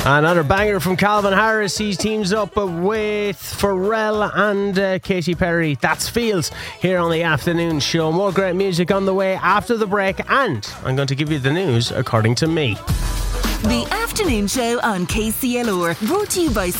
Another banger from Calvin Harris. He teams up with Pharrell and Katy Perry. That's Fields here on the afternoon show. More great music on the way after the break, and I'm going to give you the news according to me. The afternoon show on KCLR, brought to you by